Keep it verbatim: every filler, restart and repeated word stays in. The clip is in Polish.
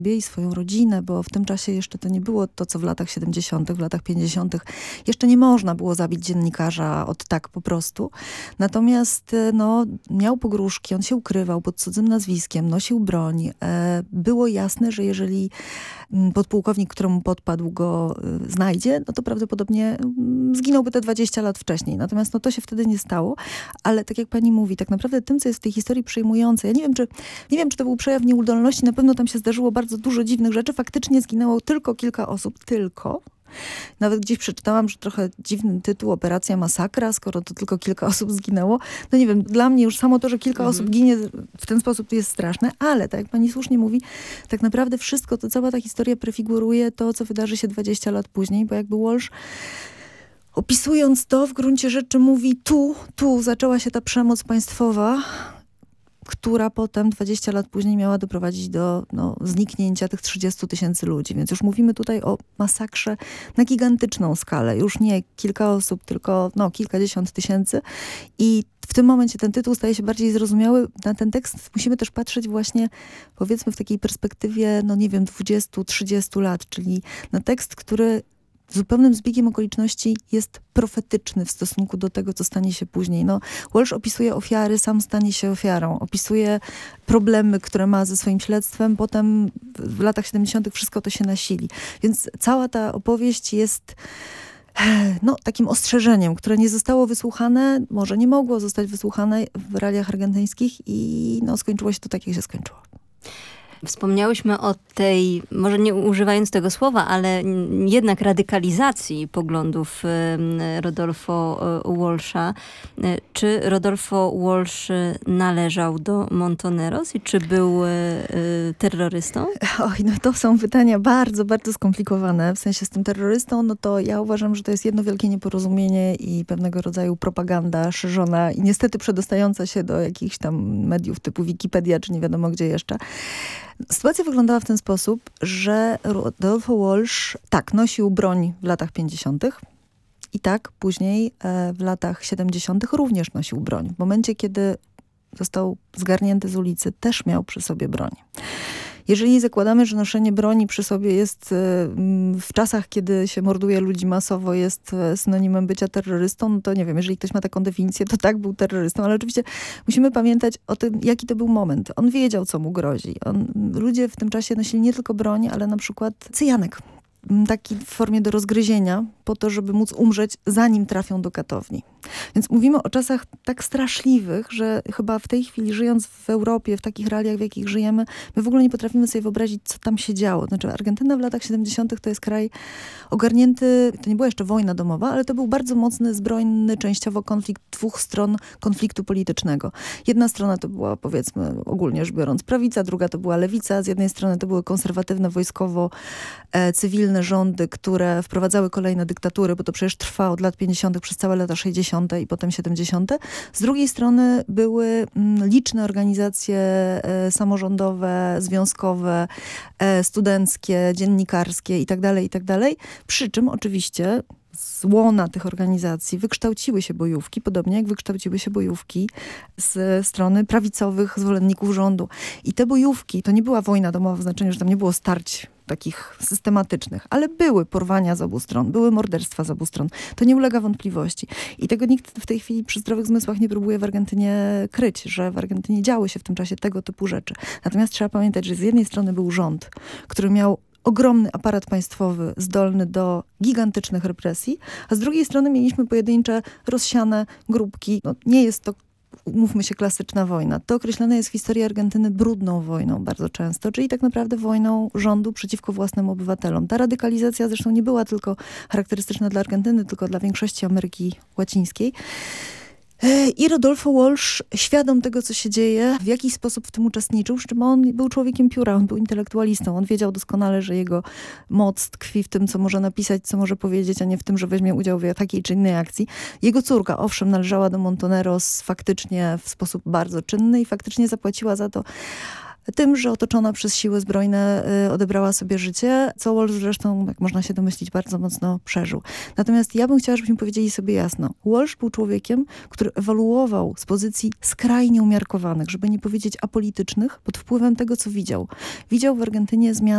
i swoją rodzinę, bo w tym czasie jeszcze to nie było to, co w latach siedemdziesiątych, w latach pięćdziesiątych. Jeszcze nie można było zabić dziennikarza od tak po prostu. Natomiast no, miał pogróżki, on się ukrywał pod cudzym nazwiskiem, nosił broń. E, było jasne, że jeżeli podpułkownik, któremu podpadł, go y, znajdzie, no to prawdopodobnie y, zginąłby te dwadzieścia lat wcześniej. Natomiast no, to się wtedy nie stało. Ale tak jak pani mówi, tak naprawdę tym, co jest w tej historii przejmujące, ja nie wiem, czy, nie wiem, czy to był przejaw nieudolności, na pewno tam się zdarzyło bardzo dużo dziwnych rzeczy. Faktycznie zginęło tylko kilka osób, tylko. Nawet gdzieś przeczytałam, że trochę dziwny tytuł, Operacja Masakra, skoro to tylko kilka osób zginęło. No nie wiem, dla mnie już samo to, że kilka mhm. osób ginie w ten sposób, to jest straszne, ale tak jak pani słusznie mówi, tak naprawdę wszystko, to cała ta historia prefiguruje to, co wydarzy się dwadzieścia lat później, bo jakby Walsh, opisując to, w gruncie rzeczy mówi, tu, tu zaczęła się ta przemoc państwowa, która potem dwadzieścia lat później miała doprowadzić do no, zniknięcia tych trzydziestu tysięcy ludzi. Więc już mówimy tutaj o masakrze na gigantyczną skalę. Już nie kilka osób, tylko no, kilkadziesiąt tysięcy. I w tym momencie ten tytuł staje się bardziej zrozumiały. Na ten tekst musimy też patrzeć właśnie, powiedzmy, w takiej perspektywie, no nie wiem, dwudziestu trzydziestu lat, czyli na tekst, który zupełnym zbiegiem okoliczności jest profetyczny w stosunku do tego, co stanie się później. No, Walsh opisuje ofiary, sam stanie się ofiarą. Opisuje problemy, które ma ze swoim śledztwem. Potem w latach siedemdziesiątych wszystko to się nasili. Więc cała ta opowieść jest no, takim ostrzeżeniem, które nie zostało wysłuchane, może nie mogło zostać wysłuchane w realiach argentyńskich i no, skończyło się to tak, jak się skończyło. Wspomniałyśmy o tej, może nie używając tego słowa, ale jednak radykalizacji poglądów Rodolfo Walsha. Czy Rodolfo Walsh należał do Montoneros i czy był terrorystą? Oj, no to są pytania bardzo, bardzo skomplikowane. W sensie z tym terrorystą, no to ja uważam, że to jest jedno wielkie nieporozumienie i pewnego rodzaju propaganda szerzona i niestety przedostająca się do jakichś tam mediów typu Wikipedia, czy nie wiadomo gdzie jeszcze. Sytuacja wyglądała w ten sposób, że Rodolfo Walsh tak, nosił broń w latach pięćdziesiątych i tak później e, w latach siedemdziesiątych również nosił broń. W momencie, kiedy został zgarnięty z ulicy, też miał przy sobie broń. Jeżeli zakładamy, że noszenie broni przy sobie jest w czasach, kiedy się morduje ludzi masowo, jest synonimem bycia terrorystą, no to nie wiem, jeżeli ktoś ma taką definicję, to tak, był terrorystą, ale oczywiście musimy pamiętać o tym, jaki to był moment. On wiedział, co mu grozi. On, ludzie w tym czasie nosili nie tylko broń, ale na przykład cyjanek. Taki w formie do rozgryzienia, po to, żeby móc umrzeć, zanim trafią do katowni. Więc mówimy o czasach tak straszliwych, że chyba w tej chwili, żyjąc w Europie, w takich realiach, w jakich żyjemy, my w ogóle nie potrafimy sobie wyobrazić, co tam się działo. Znaczy Argentyna w latach siedemdziesiątych to jest kraj ogarnięty, to nie była jeszcze wojna domowa, ale to był bardzo mocny, zbrojny, częściowo konflikt dwóch stron konfliktu politycznego. Jedna strona to była, powiedzmy, ogólnie rzecz biorąc, prawica, druga to była lewica. Z jednej strony to były konserwatywne, wojskowo, e, cywilne rządy, które wprowadzały kolejne dyktatury, bo to przecież trwa od lat pięćdziesiątych przez całe lata sześćdziesiąte i potem siedemdziesiąte. Z drugiej strony były mm, liczne organizacje e, samorządowe, związkowe, e, studenckie, dziennikarskie itd., itd. Przy czym oczywiście z łona tych organizacji wykształciły się bojówki, podobnie jak wykształciły się bojówki z strony prawicowych zwolenników rządu. I te bojówki, to nie była wojna domowa w znaczeniu, że tam nie było starć takich systematycznych, ale były porwania z obu stron, były morderstwa z obu stron. To nie ulega wątpliwości. I tego nikt w tej chwili przy zdrowych zmysłach nie próbuje w Argentynie kryć, że w Argentynie działy się w tym czasie tego typu rzeczy. Natomiast trzeba pamiętać, że z jednej strony był rząd, który miał ogromny aparat państwowy zdolny do gigantycznych represji, a z drugiej strony mieliśmy pojedyncze, rozsiane grupki. No, nie jest to, umówmy się, klasyczna wojna. To określane jest w historii Argentyny brudną wojną bardzo często, czyli tak naprawdę wojną rządu przeciwko własnym obywatelom. Ta radykalizacja zresztą nie była tylko charakterystyczna dla Argentyny, tylko dla większości Ameryki Łacińskiej. I Rodolfo Walsh, świadom tego, co się dzieje, w jakiś sposób w tym uczestniczył, z czym on był człowiekiem pióra, on był intelektualistą. On wiedział doskonale, że jego moc tkwi w tym, co może napisać, co może powiedzieć, a nie w tym, że weźmie udział w takiej czy innej akcji. Jego córka, owszem, należała do Montoneros faktycznie w sposób bardzo czynny i faktycznie zapłaciła za to tym, że otoczona przez siły zbrojne y, odebrała sobie życie, co Walsh zresztą, jak można się domyślić, bardzo mocno przeżył. Natomiast ja bym chciała, żebyśmy powiedzieli sobie jasno. Walsh był człowiekiem, który ewoluował z pozycji skrajnie umiarkowanych, żeby nie powiedzieć apolitycznych, pod wpływem tego, co widział. Widział w Argentynie zmianę